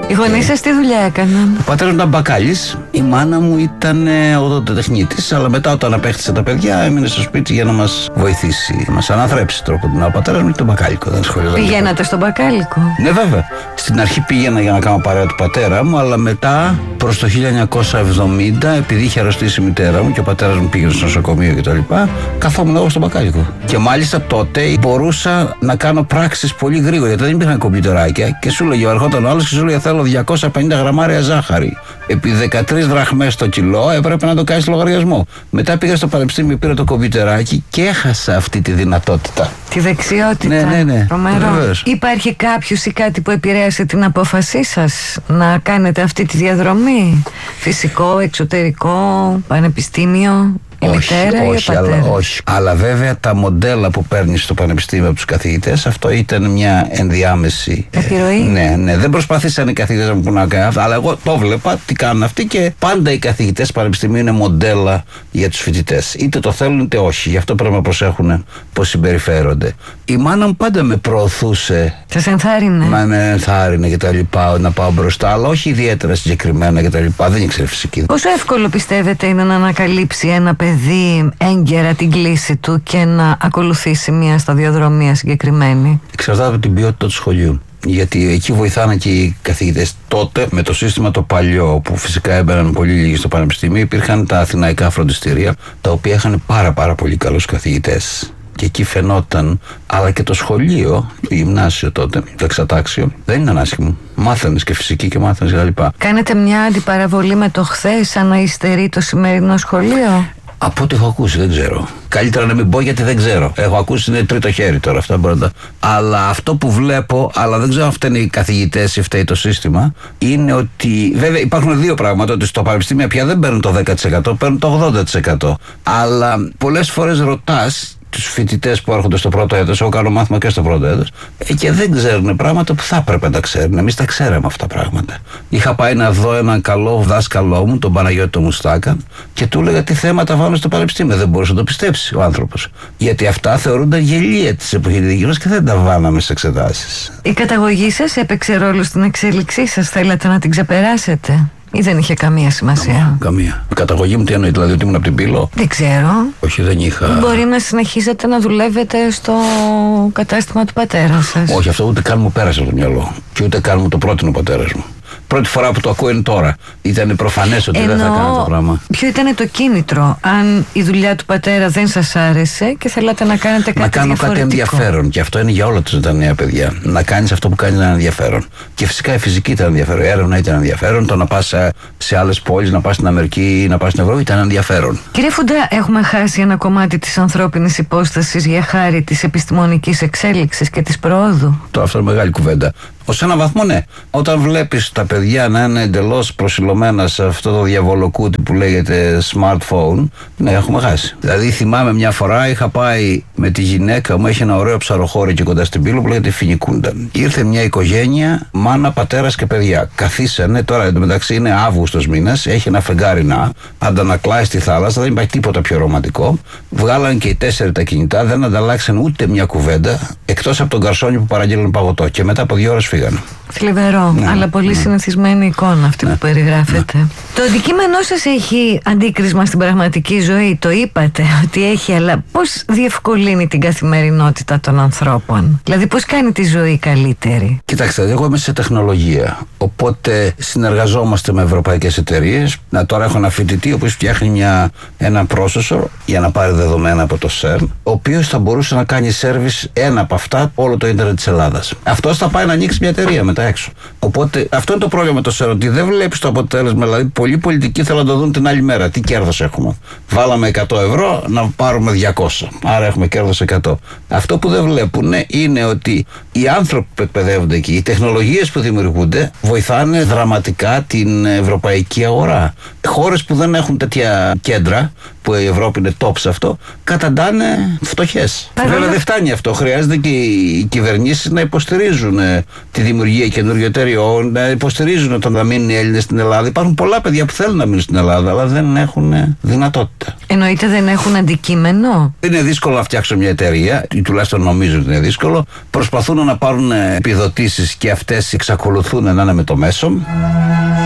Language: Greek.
Οι γονείς σας τι δουλειά έκαναν? Ο πατέρας μου ήταν μπακάλης, η μάνα μου ήταν οδοντοτεχνίτης, αλλά μετά όταν απέκτησε τα παιδιά έμεινε στο σπίτι για να μας βοηθήσει, να μας αναθρέψει τρόπο. Ο πατέρας μου ήταν μπακάλικο, δεν σχολιόταν. Πηγαίνατε στον μπακάλικο? Ναι, βέβαια. Στην αρχή πήγαινα για να κάνω παρέα του πατέρα μου, αλλά μετά προς το 1970, επειδή είχε αρρωστήσει η μητέρα μου και ο πατέρας μου πήγαινε στο νοσοκομείο κτλ., καθόμουν εγώ στον μπακάλικο. Και μάλιστα τότε μπορούσα να κάνω πράξεις πολύ γρήγορα, γιατί δεν υπήρχαν κομπιουτεράκια και σου λέγε, ερχόταν ο άλλος και σου λέγε θέλω 250 γραμμάρια ζάχαρη. Επί 13 δραχμές το κιλό έπρεπε να το κάνεις λογαριασμό. Μετά πήγα στο πανεπιστήμιο, πήρα το κομπιουτεράκι και έχασα αυτή τη δυνατότητα. Τη δεξιότητα. Ναι. Υπάρχει κάποιος ή κάτι που επηρέασε την απόφασή σας να κάνετε αυτή τη διαδρομή? Φυσικό, εξωτερικό, πανεπιστήμιο? Όχι. Αλλά βέβαια τα μοντέλα που παίρνει στο πανεπιστήμιο από τους καθηγητές, αυτό ήταν μια ενδιάμεση επιρροή. Ναι. Δεν προσπαθήσαν οι καθηγητές να μου πούνε να κάνουν αυτό, αλλά εγώ το βλέπα τι κάνουν αυτοί και πάντα οι καθηγητές πανεπιστημίου είναι μοντέλα για τους φοιτητές. Είτε το θέλουν είτε όχι. Γι' αυτό πρέπει να προσέχουν πώς συμπεριφέρονται. Η μάνα μου πάντα με προωθούσε. Σας ενθάρρυνε? Με ενθάρρυνε και τα λοιπά, να πάω μπροστά, αλλά όχι ιδιαίτερα συγκεκριμένα και τα λοιπά. Δεν ήξερε φυσική. Πόσο εύκολο πιστεύετε είναι να ανακαλύψει ένα παιδί έγκαιρα την κλίση του και να ακολουθήσει μια σταδιοδρομία συγκεκριμένη? Εξαρτάται από την ποιότητα του σχολείου. Γιατί εκεί βοηθάνε και οι καθηγητές. Τότε με το σύστημα το παλιό, που φυσικά έμπαιναν πολύ λίγοι στο πανεπιστήμιο, υπήρχαν τα αθηναϊκά φροντιστήρια, τα οποία είχαν πάρα πολύ καλούς καθηγητές. Και εκεί φαινόταν, αλλά και το σχολείο, το γυμνάσιο τότε, το εξατάξιο, δεν ήταν άσχημο. Μάθανες και φυσική και μάθανες και λοιπά. Κάνετε μια αντιπαραβολή με το χθες, σαν να υστερεί το σημερινό σχολείο? Από ό,τι έχω ακούσει, δεν ξέρω. Καλύτερα να μην πω γιατί δεν ξέρω. Έχω ακούσει, είναι τρίτο χέρι τώρα αυτά πρώτα. Αλλά αυτό που βλέπω, αλλά δεν ξέρω αν φταίνε οι καθηγητές ή φταίει το σύστημα, είναι ότι βέβαια υπάρχουν δύο πράγματα. Ότι στο πανεπιστήμιο πια δεν παίρνουν το 10%, παίρνουν το 80%. Αλλά πολλές φορές ρωτάς τους φοιτητές που έρχονται στο πρώτο έτος, εγώ κάνω μάθημα και στο πρώτο έτος, και δεν ξέρουν πράγματα που θα έπρεπε να τα ξέρουν. Εμείς τα ξέραμε αυτά τα πράγματα. Είχα πάει να δω έναν καλό δάσκαλό μου, τον Παναγιώτη τον Μουστάκα, και του έλεγα τι θέματα βάλουν στο πανεπιστήμιο. Δεν μπορούσε να το πιστέψει ο άνθρωπος. Γιατί αυτά θεωρούνταν γελία της εποχής μας και δεν τα βάλαμε στις εξετάσεις. Η καταγωγή σας έπαιξε ρόλο στην εξέλιξή σας? Θέλατε να την ξεπεράσετε ή δεν είχε καμία σημασία? Καμία. Η καταγωγή μου τι εννοεί, δηλαδή ότι ήμουν από την Πύλο? Δεν ξέρω. Όχι, δεν είχα. Μπορεί να συνεχίζετε να δουλεύετε στο κατάστημα του πατέρα σας? Όχι, αυτό ούτε καν μου πέρασε από το μυαλό. Και ούτε καν μου το πρότεινε ο πατέρας μου. Πρώτη φορά που το ακούω είναι τώρα. Ήταν προφανές ότι δεν θα κάνω το πράγμα. Ποιο ήταν το κίνητρο, αν η δουλειά του πατέρα δεν σας άρεσε και θέλατε να κάνετε κάτι διαφορετικό? Να κάνω κάτι ενδιαφέρον. Και αυτό είναι για όλα τους τα νέα παιδιά. Να κάνεις αυτό που κάνεις να είναι ενδιαφέρον. Και φυσικά η φυσική ήταν ενδιαφέρον. Η έρευνα ήταν ενδιαφέρον. Το να πας σε άλλες πόλεις, να πας στην Αμερική ή να πας στην Ευρώπη ήταν ενδιαφέρον. Κύριε Φουντά, έχουμε χάσει ένα κομμάτι της ανθρώπινης υπόστασης για χάρη της επιστημονικής εξέλιξης και της προόδου? Αυτό είναι μεγάλη κουβέντα. Ως έναν βαθμό, ναι. Όταν βλέπεις τα παιδιά να είναι εντελώς προσιλωμένα σε αυτό το διαβολοκούτι που λέγεται smartphone, ναι, έχουμε χάσει. Δηλαδή, θυμάμαι μια φορά είχα πάει με τη γυναίκα μου, έχει ένα ωραίο ψαροχώρι εκεί κοντά στην Πύλο που λέγεται Φινικούντα. Ήρθε μια οικογένεια, μάνα, πατέρας και παιδιά. Καθίσανε, τώρα εντωμεταξύ είναι Αύγουστος μήνας, έχει ένα φεγγάρι να αντανακλάει στη θάλασσα, δεν υπάρχει τίποτα πιο ρομαντικό. Βγάλαν και οι 4 τα κινητά, δεν ανταλλάξαν ούτε μια κουβέντα, εκτός από τον γκαρσόνι που παραγγείλαν παγωτό. Και μετά από 2 ώρες φύγανε. Θλιβερό, ναι, αλλά πολύ συνηθισμένη εικόνα αυτή που περιγράφετε. Ναι. Το αντικείμενό σας έχει αντίκρισμα στην πραγματική ζωή, το είπατε ότι έχει, αλλά πώς διευκολύνει την καθημερινότητα των ανθρώπων? Δηλαδή πώς κάνει τη ζωή καλύτερη? Κοιτάξτε, εγώ είμαι σε τεχνολογία, οπότε συνεργαζόμαστε με ευρωπαϊκές εταιρείες. Τώρα έχω ένα φοιτητή ο οποίος φτιάχνει ένα processor για να πάρει δεδομένα από το CERN, ο οποίος θα μπορούσε να κάνει service ένα από αυτά όλο το ίντερνετ της Ελλάδας. Αυτός θα πάει να ανοίξει μια εταιρεία μετά έξω. Οπότε αυτό είναι το πρόβλημα με το CERN, ότι δεν βλέπεις το αποτέλεσμα. Δηλαδή, πολλοί πολιτικοί θέλουν να το δουν την άλλη μέρα. Τι κέρδος έχουμε? Βάλαμε 100 ευρώ να πάρουμε 200. Άρα έχουμε κέρδος 100. Αυτό που δεν βλέπουν είναι ότι οι άνθρωποι που εκπαιδεύονται εκεί, οι τεχνολογίες που δημιουργούνται, βοηθάνε δραματικά την ευρωπαϊκή αγορά. Χώρες που δεν έχουν τέτοια κέντρα που η Ευρώπη είναι top σε αυτό, καταντάνε φτωχές. Βέβαια δεν φτάνει αυτό. Χρειάζεται και οι κυβερνήσεις να υποστηρίζουν τη δημιουργία καινούριων εταιριών, να υποστηρίζουν το να μείνουν οι Έλληνες στην Ελλάδα. Υπάρχουν πολλά παιδιά που θέλουν να μείνουν στην Ελλάδα, αλλά δεν έχουν δυνατότητα. Εννοείται δεν έχουν αντικείμενο. Είναι δύσκολο να φτιάξουν μια εταιρεία, ή τουλάχιστον νομίζω ότι είναι δύσκολο. Προσπαθούν να πάρουν επιδοτήσεις και αυτές εξακολουθούν να είναι με το μέσο.